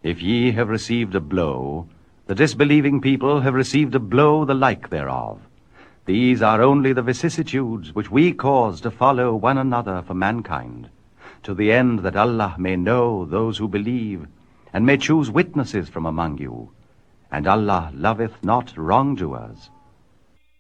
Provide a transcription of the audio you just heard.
If ye have received a blow, the disbelieving people have received a blow the like thereof. These are only the vicissitudes which we cause to follow one another for mankind, to the end that Allah may know those who believe, and may choose witnesses from among you. And Allah loveth not wrongdoers.